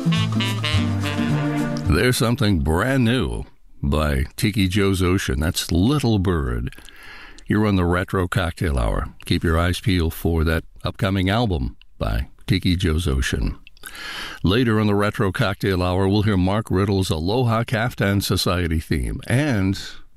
There's something brand new by Tiki Joe's Ocean. That's Little Bird. You're on the Retro Cocktail Hour. Keep your eyes peeled for that upcoming album by Tiki Joe's Ocean. Later on the Retro Cocktail Hour, we'll hear Mark Riddle's Aloha Kaftan Society theme and